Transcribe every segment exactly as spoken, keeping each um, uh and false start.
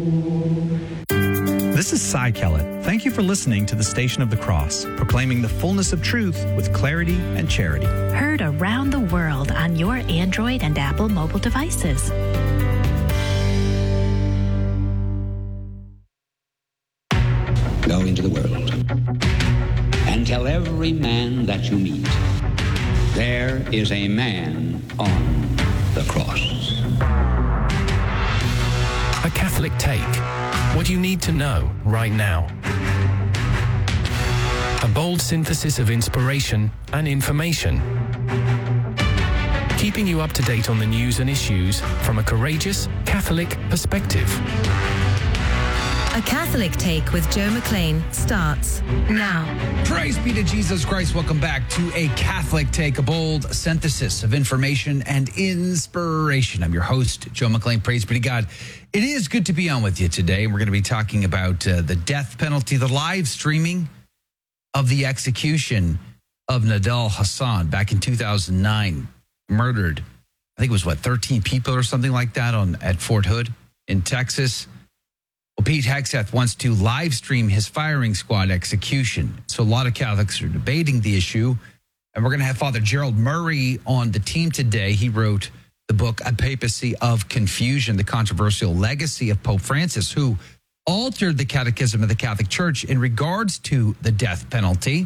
This is Cy Kellett. Thank you for listening to the Station of the Cross, proclaiming the fullness of truth with clarity and charity. Heard around the world on your Android and Apple mobile devices. Go into the world and tell every man that you meet, there is a man on the cross. A Catholic Take. What you need to know right now. A bold synthesis of inspiration and information. Keeping you up to date on the news and issues from a courageous Catholic perspective. A Catholic Take with Joe McLean starts now. Praise be to Jesus Christ. Welcome back to A Catholic Take, a bold synthesis of information and inspiration. I'm your host, Joe McLean. Praise be to God. It is good to be on with you today. We're going to be talking about uh, the death penalty, the live streaming of the execution of Nidal Hasan back in two thousand nine. Murdered, I think it was, what, thirteen people or something like that on at Fort Hood in Texas. Well, Pete Hegseth wants to live stream his firing squad execution. So a lot of Catholics are debating the issue. And we're going to have Father Gerald Murray on the team today. He wrote the book, A Papacy of Confusion, the controversial legacy of Pope Francis, who altered the catechism of the Catholic Church in regards to the death penalty.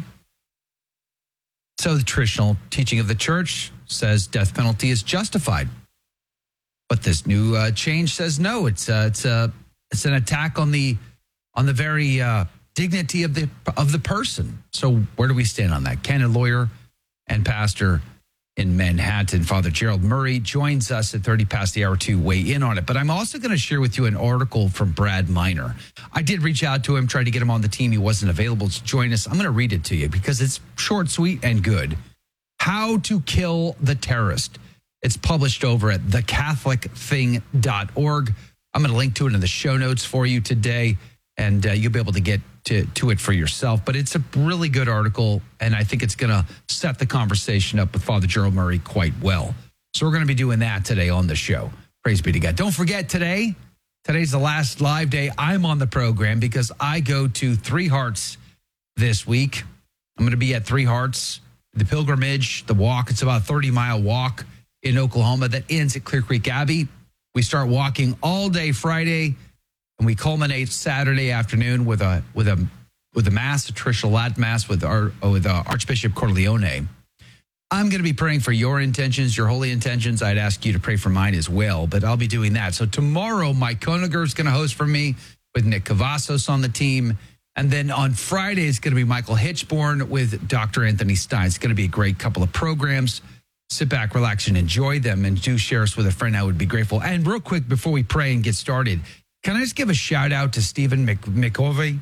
So the traditional teaching of the Church says death penalty is justified. But this new uh, change says no, it's uh, it's a uh, It's an attack on the on the very uh, dignity of the of the person. So where do we stand on that? Canon lawyer and pastor in Manhattan, Father Gerald Murray, joins us at thirty past the hour to weigh in on it. But I'm also going to share with you an article from Brad Minor. I did reach out to him, tried to get him on the team. He wasn't available to join us. I'm going to read it to you because it's short, sweet, and good. How to Kill the Terrorist. It's published over at the catholic thing dot org. I'm going to link to it in the show notes for you today, and uh, you'll be able to get to, to it for yourself. But it's a really good article, and I think it's going to set the conversation up with Father Gerald Murray quite well. So we're going to be doing that today on the show. Praise be to God. Don't forget today, today's the last live day I'm on the program because I go to Three Hearts this week. I'm going to be at Three Hearts, the pilgrimage, the walk. It's about a thirty-mile walk in Oklahoma that ends at Clear Creek Abbey. We start walking all day Friday, and we culminate Saturday afternoon with a with a with a mass, a traditional Latin mass with our with uh, Archbishop Corleone. I'm going to be praying for your intentions, your holy intentions. I'd ask you to pray for mine as well, but I'll be doing that. So tomorrow, Mike Koniger is going to host for me with Nick Cavazos on the team, and then on Friday it's going to be Michael Hitchborn with Doctor Anthony Stein. It's going to be a great couple of programs. Sit back, relax, and enjoy them, and do share us with a friend. I would be grateful. And real quick, before we pray and get started, can I just give a shout out to Stephen McOvey?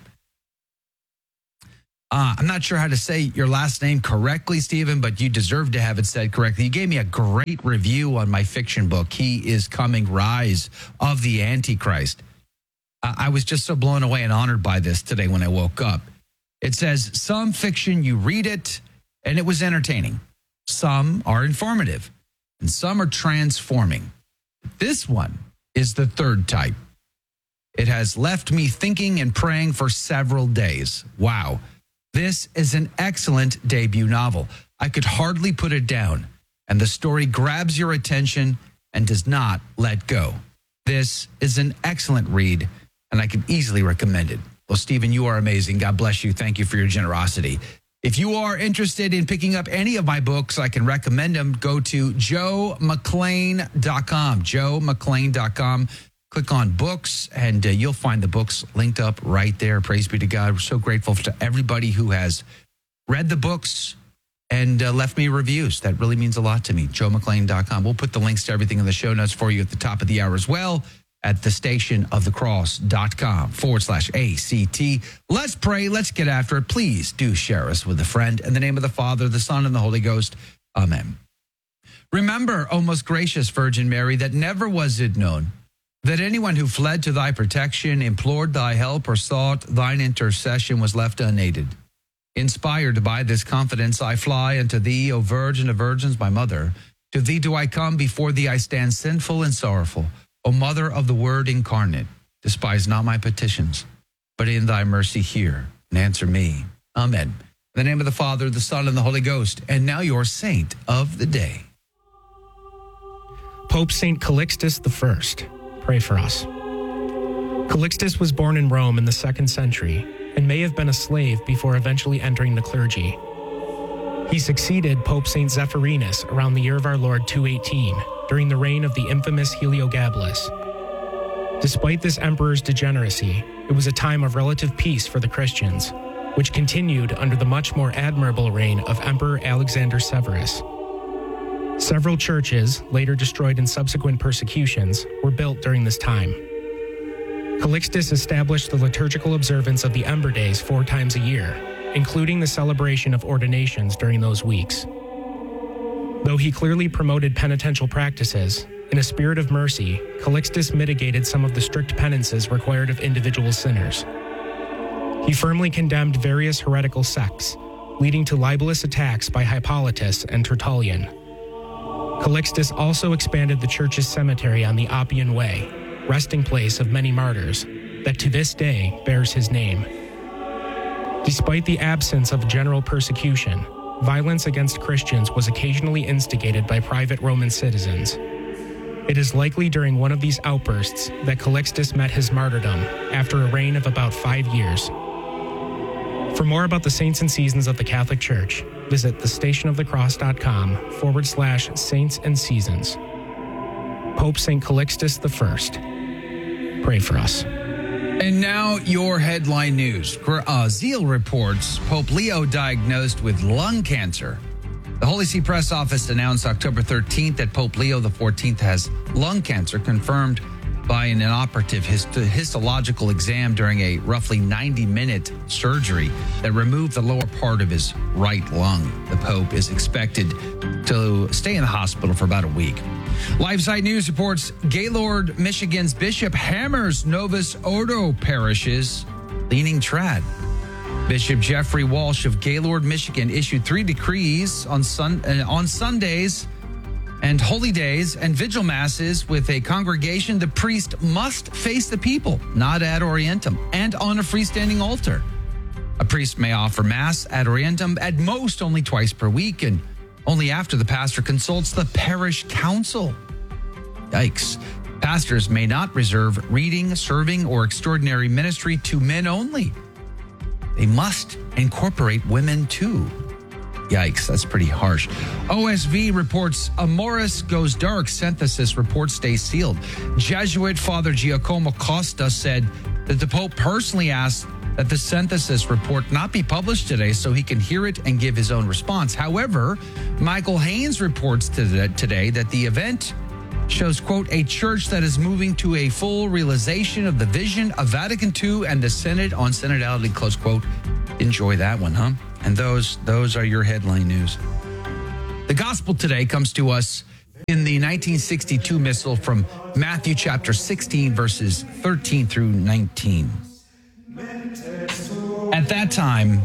Uh, I'm not sure how to say your last name correctly, Stephen, but you deserve to have it said correctly. You gave me a great review on my fiction book, He Is Coming, Rise of the Antichrist. Uh, I was just so blown away and honored by this today when I woke up. It says, some fiction, you read it, and it was entertaining. Some are informative, and some are transforming. This one is the third type. It has left me thinking and praying for several days. Wow. This is an excellent debut novel. I could hardly put it down, and the story grabs your attention and does not let go. This is an excellent read, and I can easily recommend it. Well, Stephen, you are amazing. God bless you. Thank you for your generosity. If you are interested in picking up any of my books, I can recommend them. Go to joe mclain dot com, joe mclain dot com. Click on books, and uh, you'll find the books linked up right there. Praise be to God. We're so grateful to everybody who has read the books and uh, left me reviews. That really means a lot to me, joe mclain dot com. We'll put the links to everything in the show notes for you at the top of the hour as well, at the station of the cross dot com forward slash A C T. Let's pray. Let's get after it. Please do share us with a friend. In the name of the Father, the Son, and the Holy Ghost. Amen. Remember, O most gracious Virgin Mary, that never was it known that anyone who fled to thy protection, implored thy help, or sought thine intercession was left unaided. Inspired by this confidence, I fly unto thee, O Virgin of Virgins, my mother. To thee do I come, before thee I stand sinful and sorrowful. O Mother of the Word incarnate, Despise not my petitions, but in thy mercy hear and answer me. Amen. In the name of the Father, the Son, and the Holy Ghost. And now your saint of the day. Pope Saint Calixtus the First. Pray for us. Calixtus was born in Rome in the second century and may have been a slave before eventually entering the clergy. He succeeded Pope Saint Zephyrinus around the year of our Lord two eighteen, during the reign of the infamous Heliogabalus. Despite this emperor's degeneracy, it was a time of relative peace for the Christians, which continued under the much more admirable reign of Emperor Alexander Severus. Several churches, later destroyed in subsequent persecutions, were built during this time. Calixtus established the liturgical observance of the Ember Days four times a year, including the celebration of ordinations during those weeks. Though he clearly promoted penitential practices, in a spirit of mercy, Calixtus mitigated some of the strict penances required of individual sinners. He firmly condemned various heretical sects, leading to libelous attacks by Hippolytus and Tertullian. Calixtus also expanded the church's cemetery on the Appian Way, resting place of many martyrs, that to this day bears his name. Despite the absence of general persecution, violence against Christians was occasionally instigated by private Roman citizens. It is likely during one of these outbursts that Calixtus met his martyrdom after a reign of about five years. For more about the saints and seasons of the Catholic Church, visit thestationofthecross.com forward slash saints and seasons. Pope Saint Calixtus the First. Pray for us. And now your headline news. Uh, Zeal reports Pope Leo diagnosed with lung cancer. The Holy See Press Office announced October thirteenth that Pope Leo the fourteenth has lung cancer, confirmed by an inoperative hist- histological exam during a roughly ninety-minute surgery that removed the lower part of his right lung. The Pope is expected to stay in the hospital for about a week. LiveSite News reports Gaylord, Michigan's bishop hammers Novus Ordo parishes, leaning trad. Bishop Jeffrey Walsh of Gaylord, Michigan, issued three decrees on, sun, uh, on Sundays and holy days and vigil masses with a congregation. The priest must face the people, not ad orientem, and on a freestanding altar. A priest may offer mass ad orientem at most only twice per week, and only after the pastor consults the parish council. Yikes. Pastors may not reserve reading, serving, or extraordinary ministry to men only. They must incorporate women too. Yikes, that's pretty harsh. O S V reports Amoris goes dark. Synthesis report stays sealed. Jesuit Father Giacomo Costa said that the Pope personally asked that the synthesis report not be published today so he can hear it and give his own response. However, Michael Haynes reports today that the event shows, quote, a church that is moving to a full realization of the vision of Vatican Two and the Synod on Synodality, close quote. Enjoy that one, huh? And those, those are your headline news. The gospel today comes to us in the nineteen sixty-two missal from Matthew chapter sixteen, verses thirteen through nineteen. At that time,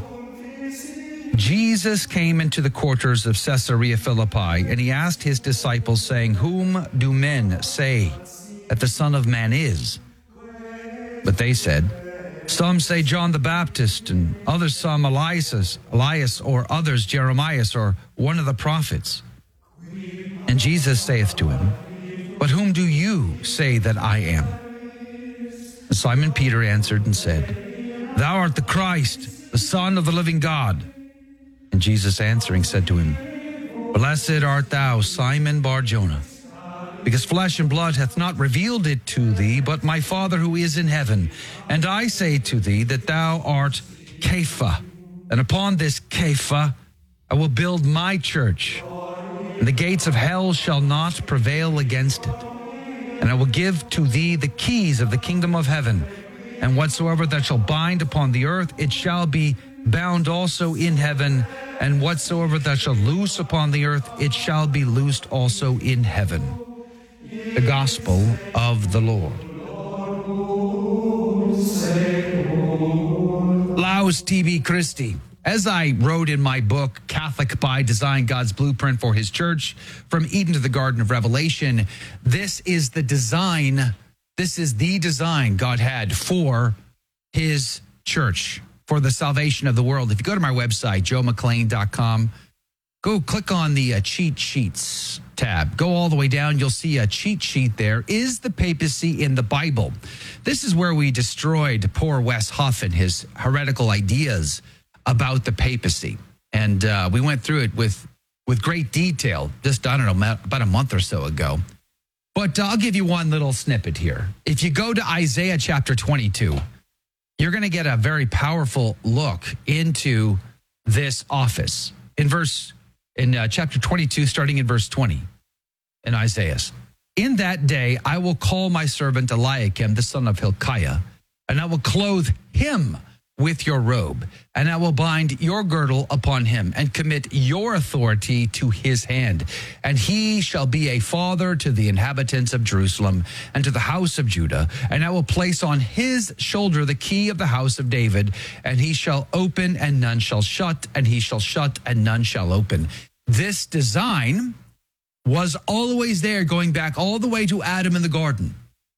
Jesus came into the quarters of Caesarea Philippi, and he asked his disciples, saying, whom do men say that the Son of Man is? But they said, some say John the Baptist, and others some Elias, Elias, or others Jeremias, or one of the prophets. And Jesus saith to him, but whom do you say that I am? And Simon Peter answered and said, thou art the Christ, the Son of the living God. And Jesus answering said to him, blessed art thou, Simon Bar-Jonah, because flesh and blood hath not revealed it to thee, but my Father who is in heaven. And I say to thee that thou art Kepha, and upon this Kepha I will build my church, and the gates of hell shall not prevail against it. And I will give to thee the keys of the kingdom of heaven, and whatsoever thou shalt bind upon the earth, it shall be bound also in heaven, and whatsoever thou shalt loose upon the earth, it shall be loosed also in heaven. The gospel of the Lord. Laus Tibi Christi. As I wrote in my book, Catholic by Design, God's Blueprint for His Church, from Eden to the Garden of Revelation, this is the design This is the design God had for his church, for the salvation of the world. If you go to my website, joe mcclain dot com, go click on the uh, cheat sheets tab. Go all the way down. You'll see a cheat sheet there. Is the papacy in the Bible? This is where we destroyed poor Wes Huff and his heretical ideas about the papacy. And uh, we went through it with, with great detail just, I don't know, about a month or so ago. But I'll give you one little snippet here. If you go to Isaiah chapter twenty-two, you're going to get a very powerful look into this office. In verse, in uh, chapter twenty-two, starting in verse twenty, in Isaiah. In that day, I will call my servant Eliakim, the son of Hilkiah, and I will clothe him with your robe, and I will bind your girdle upon him and commit your authority to his hand. And he shall be a father to the inhabitants of Jerusalem and to the house of Judah. And I will place on his shoulder the key of the house of David, and he shall open and none shall shut, and he shall shut and none shall open. This design was always there, going back all the way to Adam in the garden.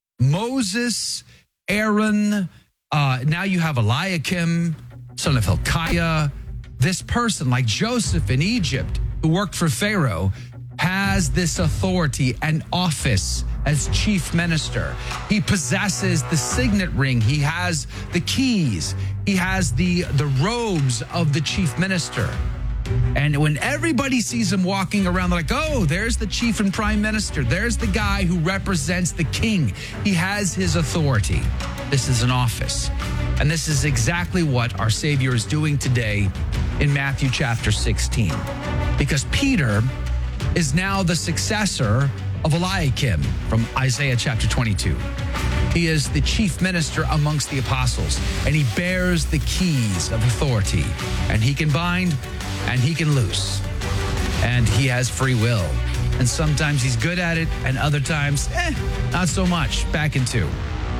Moses, Aaron, Uh, now you have Eliakim, son of Hilkiah. This person, like Joseph in Egypt, who worked for Pharaoh, has this authority and office as chief minister. He possesses the signet ring. He has the keys. He has the, the robes of the chief minister. And when everybody sees him walking around, they're like, oh, there's the chief and prime minister. There's the guy who represents the king. He has his authority. This is an office. And this is exactly what our Savior is doing today in Matthew chapter sixteen. Because Peter is now the successor of Eliakim from Isaiah chapter twenty-two. He is the chief minister amongst the apostles, and he bears the keys of authority. And he can bind and he can loose. And he has free will. And sometimes he's good at it, and other times, eh, not so much. Back in two.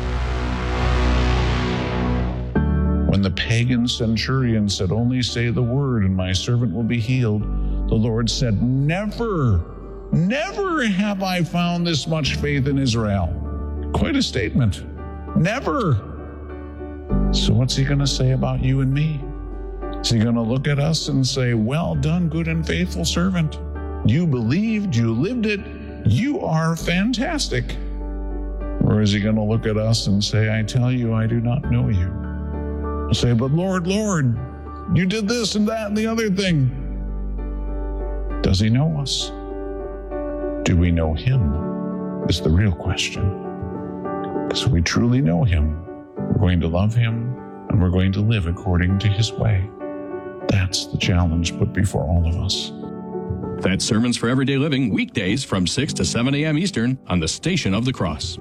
When the pagan centurion said, only say the word and my servant will be healed, the Lord said, never, never have I found this much faith in Israel. Quite a statement. Never. So what's he going to say about you and me? Is he going to look at us and say, well done, good and faithful servant. You believed, you lived it, you are fantastic. Or is he going to look at us and say, I tell you, I do not know you. He'll say, but Lord, Lord, you did this and that and the other thing. Does he know us? Do we know him? Is the real question. Because if we truly know him, we're going to love him and we're going to live according to his way. That's the challenge put before all of us. That's Sermons for Everyday Living, weekdays from six to seven a.m. Eastern on the Station of the Cross.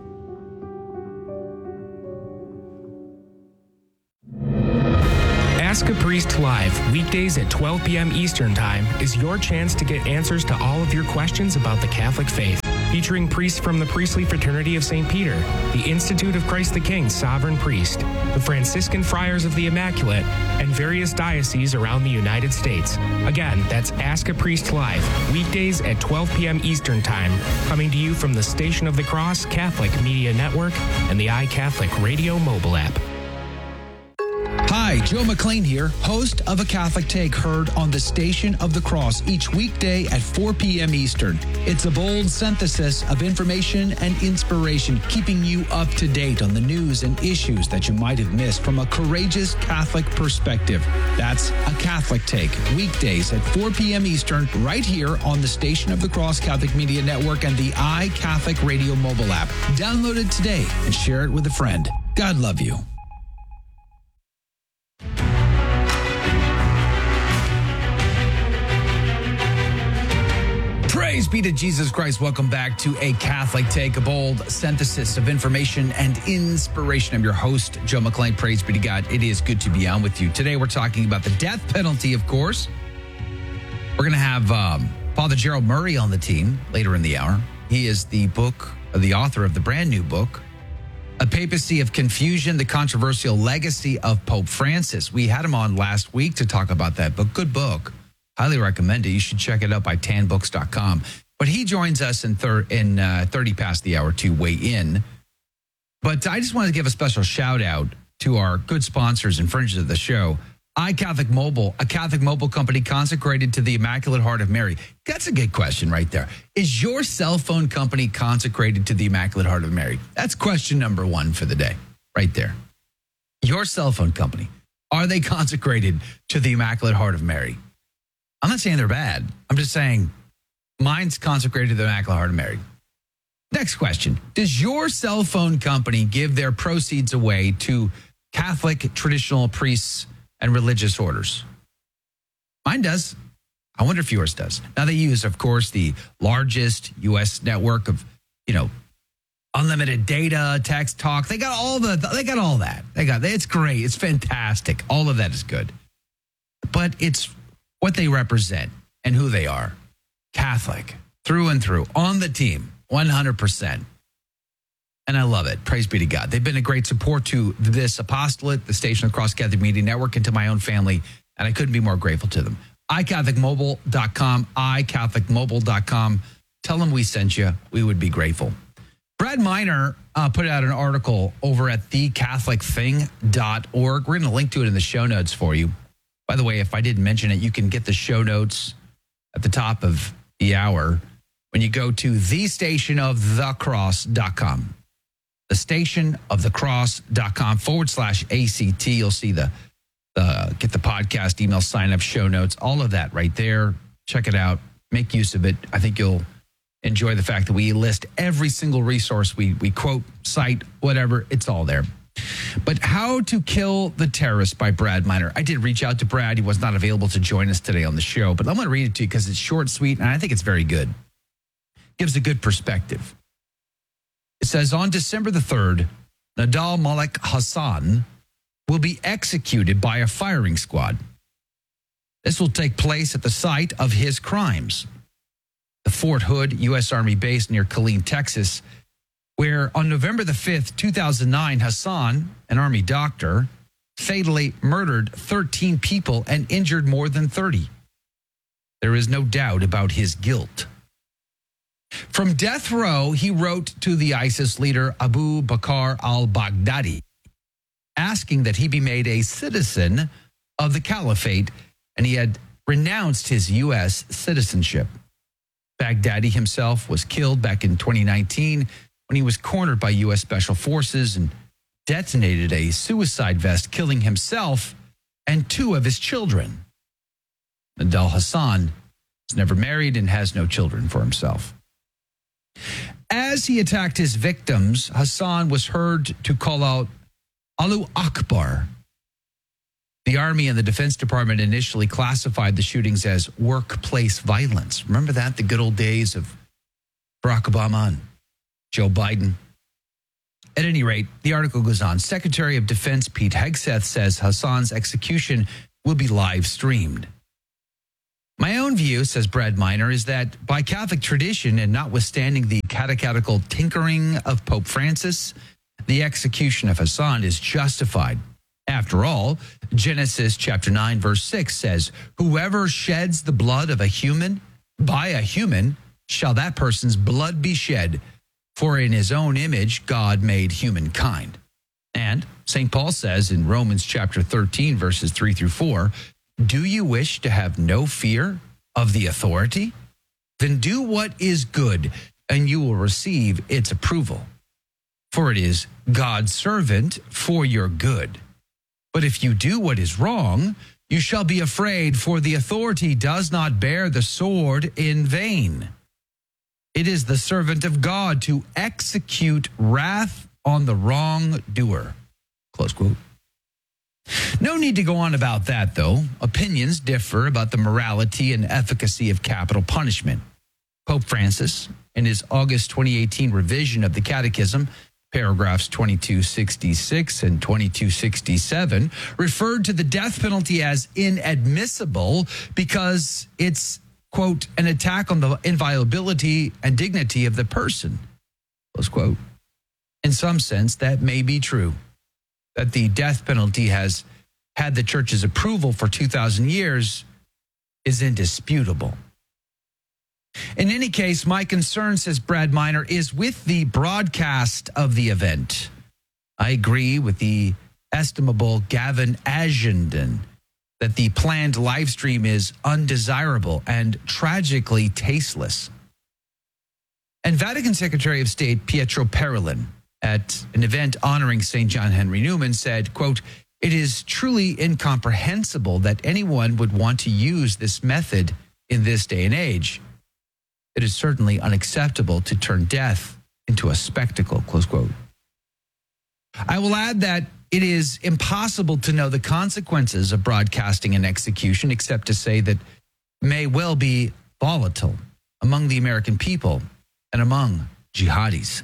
Ask a Priest Live, weekdays at twelve p.m. Eastern Time, is your chance to get answers to all of your questions about the Catholic faith. Featuring priests from the Priestly Fraternity of Saint Peter, the Institute of Christ the King Sovereign Priest, the Franciscan Friars of the Immaculate, and various dioceses around the United States. Again, that's Ask a Priest Live, weekdays at twelve p.m. Eastern Time, coming to you from the Station of the Cross Catholic Media Network and the iCatholic Radio mobile app. Hi, Joe McClain here, host of A Catholic Take, heard on the Station of the Cross each weekday at four p.m. Eastern. It's a bold synthesis of information and inspiration, keeping you up to date on the news and issues that you might have missed from a courageous Catholic perspective. That's A Catholic Take, weekdays at four p.m. Eastern, right here on the Station of the Cross Catholic Media Network and the iCatholic Radio mobile app. Download it today and share it with a friend. God love you. Praise be to Jesus Christ. Welcome back to A Catholic Take, a bold synthesis of information and inspiration. I'm your host, Joe McClain. Praise be to God. It is good to be on with you. Today, we're talking about the death penalty, of course. We're going to have um, Father Gerald Murray on the team later in the hour. He is the book, the author of the brand new book, A Papacy of Confusion, the Controversial Legacy of Pope Francis. We had him on last week to talk about that book. Good book. Highly recommend it. You should check it out by tan books dot com. But he joins us in, thir- in uh, thirty past the hour to weigh in But I just wanted to give a special shout out to our good sponsors and friends of the show. iCatholic Mobile, a Catholic mobile company consecrated to the Immaculate Heart of Mary. That's a good question right there. Is your cell phone company consecrated to the Immaculate Heart of Mary? That's question number one for the day, right there. Your cell phone company, are they consecrated to the Immaculate Heart of Mary? I'm not saying they're bad. I'm just saying mine's consecrated to the Immaculate Heart of Mary. Next question. Does your cell phone company give their proceeds away to Catholic traditional priests and religious orders? Mine does. I wonder if yours does. Now, they use, of course, the largest U S network of, you know, unlimited data, text, talk. They got all the, they got all that. They got, it's great. It's fantastic. All of that is good. But it's what they represent and who they are. Catholic, through and through, on the team, one hundred percent. And I love it. Praise be to God. They've been a great support to this apostolate, the Station of the Cross Catholic Media Network, and to my own family, and I couldn't be more grateful to them. i catholic mobile dot com, i catholic mobile dot com. Tell them we sent you. We would be grateful. Brad Miner uh, put out an article over at the catholic thing dot org. We're going to link to it in the show notes for you. By the way, if I didn't mention it, you can get the show notes at the top of the hour when you go to the station of the cross dot com. The station of the cross dot com forward slash A C T. You'll see the, the get the podcast, email sign up, show notes, all of that right there. Check it out. Make use of it. I think you'll enjoy the fact that we list every single resource we, we quote, cite, whatever. It's all there. But How to Kill the Terrorist by Brad Miner. I did reach out to Brad. He was not available to join us today on the show, but I'm going to read it to you because it's short, sweet, and I think it's very good. Gives a good perspective. It says, on December the third, Nadal Malik Hassan will be executed by a firing squad. This will take place at the site of his crimes, the Fort Hood U S Army base near Killeen, Texas, where on November the fifth, two thousand nine, Hassan, an Army doctor, fatally murdered thirteen people and injured more than thirty. There is no doubt about his guilt. From death row, he wrote to the ISIS leader Abu Bakr al-Baghdadi, asking that he be made a citizen of the caliphate, and he had renounced his U S citizenship. Baghdadi himself was killed back in twenty nineteen when he was cornered by U S Special Forces and detonated a suicide vest, killing himself and two of his children. Nadal Hassan is never married and has no children for himself. As he attacked his victims, Hassan was heard to call out Allahu Akbar. The Army and the Defense Department initially classified the shootings as workplace violence. Remember that? The good old days of Barack Obama and Joe Biden. At any rate, the article goes on. Secretary of Defense Pete Hegseth says Hassan's execution will be live streamed. My own view, says Brad Miner, is that by Catholic tradition and notwithstanding the catechetical tinkering of Pope Francis, the execution of Hassan is justified. After all, Genesis chapter nine, verse six says, whoever sheds the blood of a human, by a human, shall that person's blood be shed. For in his own image, God made humankind. And Saint Paul says in Romans chapter thirteen, verses three through four, do you wish to have no fear of the authority? Then do what is good, and you will receive its approval. For it is God's servant for your good. But if you do what is wrong, you shall be afraid, for the authority does not bear the sword in vain. It is the servant of God to execute wrath on the wrongdoer. Close quote. No need to go on about that, though. Opinions differ about the morality and efficacy of capital punishment. Pope Francis, in his August twenty eighteen revision of the Catechism, paragraphs twenty-two sixty-six and twenty-two sixty-seven, referred to the death penalty as inadmissible because it's, quote, an attack on the inviolability and dignity of the person, close quote. In some sense, that may be true, that the death penalty has had the church's approval for two thousand years is indisputable. In any case, my concern, says Brad Miner, is with the broadcast of the event. I agree with the estimable Gavin Ashenden that the planned live stream is undesirable and tragically tasteless. And Vatican Secretary of State Pietro Parolin, at an event honoring Saint John Henry Newman, said, quote, "It is truly incomprehensible that anyone would want to use this method in this day and age. It is certainly unacceptable to turn death into a spectacle," close quote. I will add that it is impossible to know the consequences of broadcasting an execution except to say that may well be volatile among the American people and among jihadis.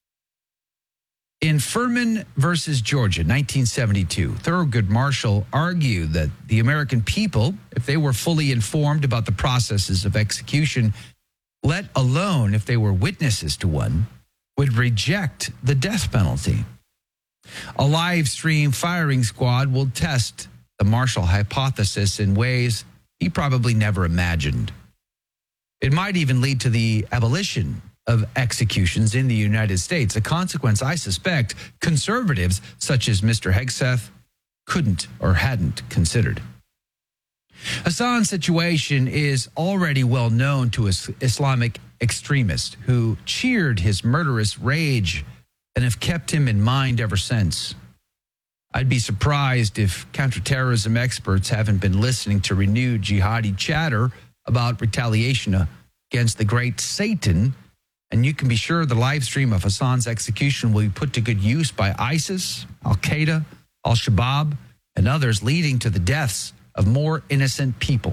In Furman versus Georgia, nineteen seventy-two, Thurgood Marshall argued that the American people, if they were fully informed about the processes of execution, let alone if they were witnesses to one, would reject the death penalty. A live stream firing squad will test the Marshall hypothesis in ways he probably never imagined. It might even lead to the abolition of executions in the United States, a consequence I suspect conservatives such as Mister Hegseth couldn't or hadn't considered. Hassan's situation is already well known to Islamic extremists who cheered his murderous rage and have kept him in mind ever since. I'd be surprised if counterterrorism experts haven't been listening to renewed jihadi chatter about retaliation against the great Satan, and you can be sure the live stream of Hassan's execution will be put to good use by ISIS, Al-Qaeda, Al-Shabaab, and others, leading to the deaths of more innocent people.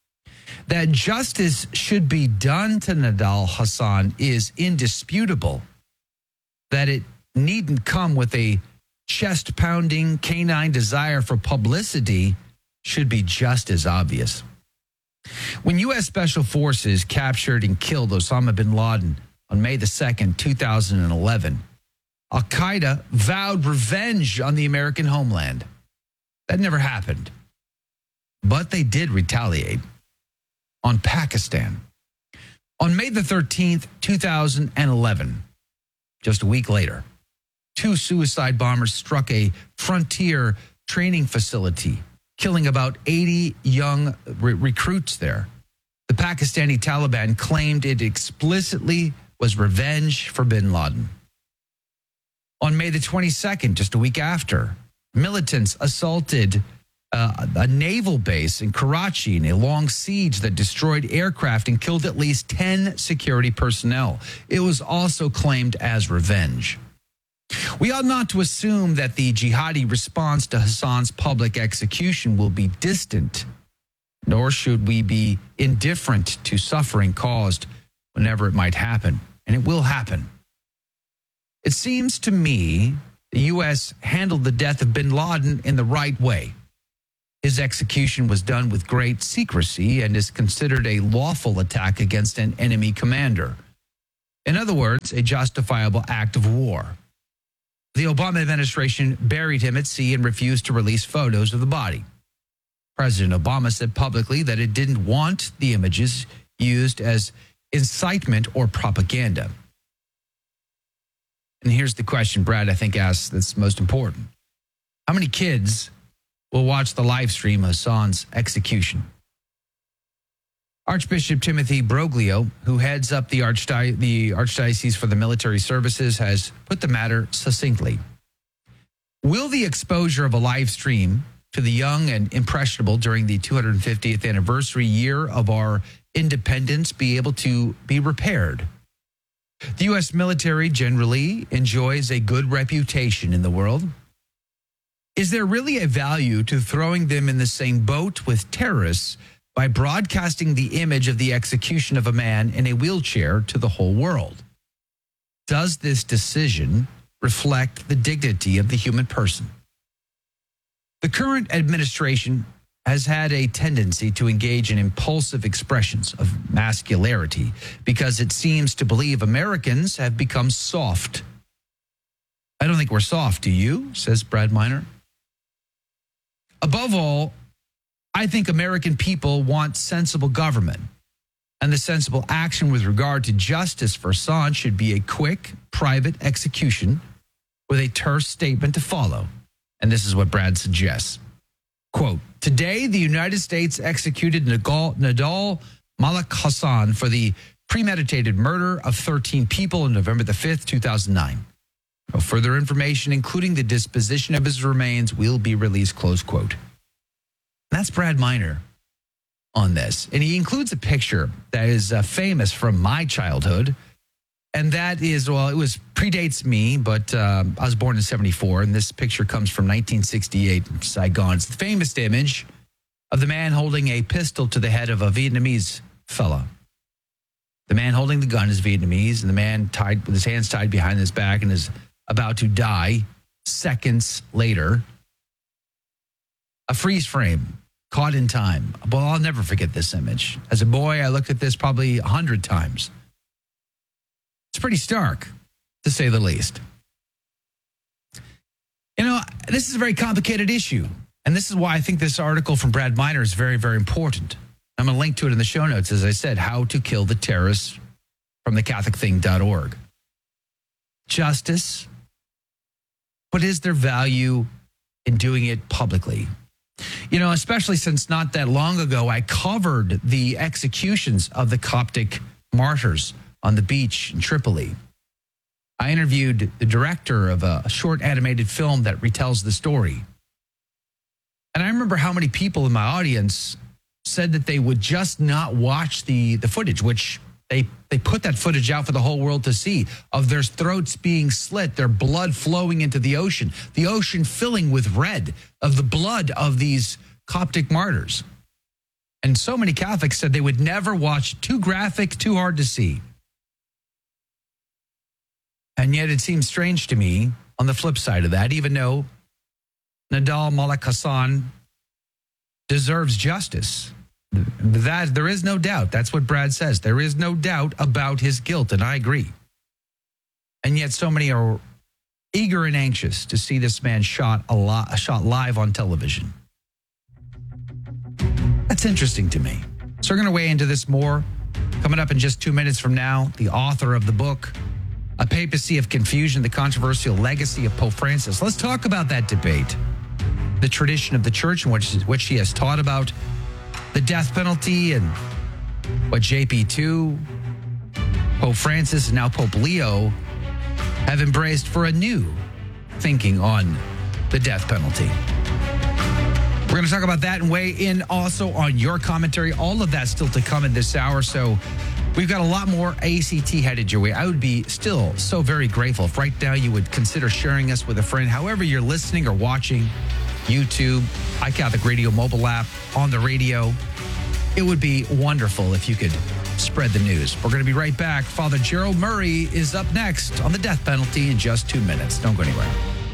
That justice should be done to Nidal Hassan is indisputable. That it needn't come with a chest-pounding canine desire for publicity should be just as obvious. When U S Special Forces captured and killed Osama bin Laden on May the second, two thousand eleven, Al-Qaeda vowed revenge on the American homeland. That never happened. But they did retaliate on Pakistan. On May the thirteenth, two thousand eleven, just a week later, two suicide bombers struck a frontier training facility, killing about eighty young re- recruits there. The Pakistani Taliban claimed it explicitly was revenge for bin Laden. On May the twenty-second, just a week after, militants assaulted uh, a naval base in Karachi in a long siege that destroyed aircraft and killed at least ten security personnel. It was also claimed as revenge. We ought not to assume that the jihadi response to Hassan's public execution will be distant, nor should we be indifferent to suffering caused whenever it might happen, and it will happen. It seems to me the U S handled the death of bin Laden in the right way. His execution was done with great secrecy and is considered a lawful attack against an enemy commander. In other words, a justifiable act of war. The Obama administration buried him at sea and refused to release photos of the body. President Obama said publicly that it didn't want the images used as incitement or propaganda. And here's the question Brad, I think, asks that's most important. How many kids will watch the live stream of Hassan's execution? Archbishop Timothy Broglio, who heads up the, Archdi- the Archdiocese for the Military Services, has put the matter succinctly. Will the exposure of a live stream to the young and impressionable during the two hundred fiftieth anniversary year of our independence be able to be repaired? The U S military generally enjoys a good reputation in the world. Is there really a value to throwing them in the same boat with terrorists by broadcasting the image of the execution of a man in a wheelchair to the whole world? Does this decision reflect the dignity of the human person? The current administration has had a tendency to engage in impulsive expressions of masculinity because it seems to believe Americans have become soft. I don't think we're soft, do you? Says Brad Miner. Above all, I think American people want sensible government, and the sensible action with regard to justice for Hassan should be a quick, private execution with a terse statement to follow. And this is what Brad suggests. Quote, today, the United States executed Nadal, Nadal Malik Hassan for the premeditated murder of thirteen people on November the fifth, two thousand nine. No further information, including the disposition of his remains, will be released, close quote. That's Brad Minor on this. And he includes a picture that is uh, famous from my childhood. And that is, well, it was predates me, but uh, I was born in seventy-four, and this picture comes from nineteen sixty-eight, Saigon. It's the famous image of the man holding a pistol to the head of a Vietnamese fella. The man holding the gun is Vietnamese, and the man tied with his hands tied behind his back and is about to die seconds later. A freeze frame, caught in time. Well, I'll never forget this image. As a boy, I looked at this probably a hundred times. It's pretty stark, to say the least. You know, this is a very complicated issue, and this is why I think this article from Brad Minor is very, very important. I'm going to link to it in the show notes, as I said, How to Kill the Terrorists from the Catholic Thing dot org. Justice, but is there value in doing it publicly? You know, especially since not that long ago, I covered the executions of the Coptic martyrs on the beach in Tripoli. I interviewed the director of a short animated film that retells the story. And I remember how many people in my audience said that they would just not watch the, the footage, which they, they put that footage out for the whole world to see, of their throats being slit, their blood flowing into the ocean, the ocean filling with red of the blood of these Coptic martyrs. And so many Catholics said they would never watch, too graphic, too hard to see. And yet it seems strange to me, on the flip side of that, even though Nadal Malik Hassan deserves justice, that there is no doubt. That's what Brad says. There is no doubt about his guilt, and I agree. And yet so many are eager and anxious to see this man shot, a lot, shot live on television. That's interesting to me. So we're going to weigh into this more. Coming up in just two minutes from now, the author of the book, A Papacy of Confusion, the Controversial Legacy of Pope Francis. Let's talk about that debate, the tradition of the church in which, which she has taught about the death penalty and what J P two, Pope Francis, and now Pope Leo have embraced for a new thinking on the death penalty. We're going to talk about that and weigh in also on your commentary. All of that still to come in this hour. So we've got a lot more A C T headed your way. I would be still so very grateful if right now you would consider sharing us with a friend, however you're listening or watching, YouTube, iCatholic Radio mobile app, on the radio. It would be wonderful if you could spread the news. We're going to be right back. Father Gerald Murray is up next on the death penalty in just two minutes. Don't go anywhere.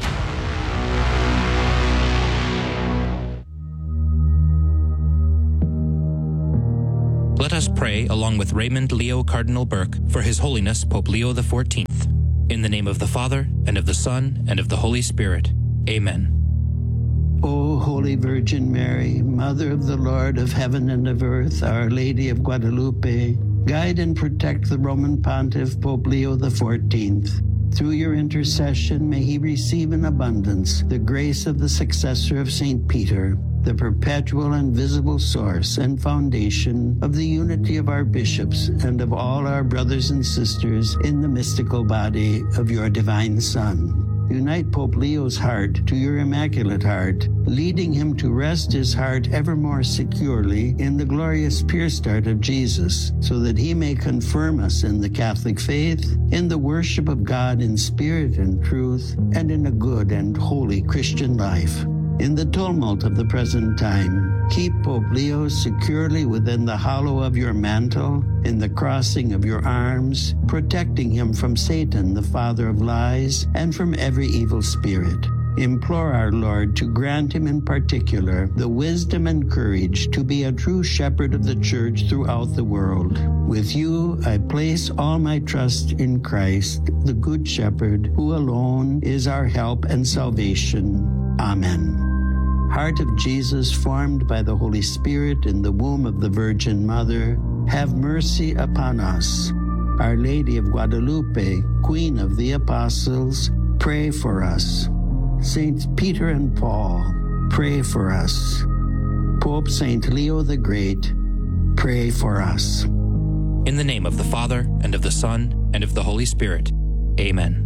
Let us pray along with Raymond Leo Cardinal Burke for His Holiness Pope Leo the fourteenth. In the name of the Father, and of the Son, and of the Holy Spirit. Amen. O Holy Virgin Mary, Mother of the Lord of heaven and of earth, Our Lady of Guadalupe, guide and protect the Roman Pontiff Pope Leo the fourteenth. Through your intercession, may he receive in abundance the grace of the successor of Saint Peter, the perpetual and visible source and foundation of the unity of our bishops and of all our brothers and sisters in the mystical body of your divine Son. Unite Pope Leo's heart to your Immaculate Heart, leading him to rest his heart ever more securely in the glorious pure start of Jesus, so that he may confirm us in the Catholic faith, in the worship of God in spirit and truth, and in a good and holy Christian life. In the tumult of the present time, keep Pope Leo securely within the hollow of your mantle, in the crossing of your arms, protecting him from Satan, the father of lies, and from every evil spirit. Implore our Lord to grant him in particular the wisdom and courage to be a true shepherd of the church throughout the world. With you, I place all my trust in Christ, the Good Shepherd, who alone is our help and salvation. Amen. Heart of Jesus, formed by the Holy Spirit in the womb of the Virgin Mother, have mercy upon us. Our Lady of Guadalupe, Queen of the Apostles, pray for us. Saints Peter and Paul, pray for us. Pope Saint Leo the Great, pray for us. In the name of the Father, and of the Son, and of the Holy Spirit. Amen.